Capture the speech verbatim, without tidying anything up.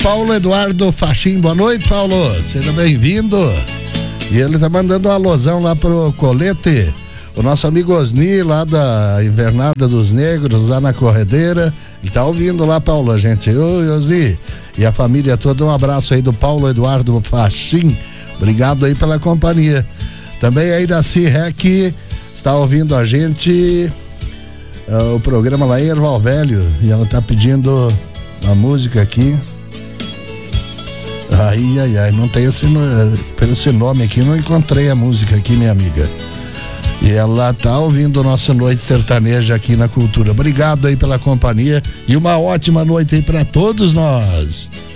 Paulo Eduardo Fachim. Boa noite, Paulo. Seja bem-vindo. E ele tá mandando um alusão lá pro Colete. O nosso amigo Osni, lá da Invernada dos Negros, lá na Corredeira. Ele tá ouvindo lá, Paulo, a gente. Oi, Osni. E a família toda, um abraço aí do Paulo Eduardo Fachim. Obrigado aí pela companhia. Também aí da C I R E C está ouvindo a gente uh, o programa lá em Erval Velho. E ela tá pedindo a música aqui. Ai, ai, ai, não tem esse, pelo esse nome aqui, não encontrei a música aqui, minha amiga. E ela tá ouvindo nossa Noite Sertaneja aqui na Cultura. Obrigado aí pela companhia e uma ótima noite aí pra todos nós.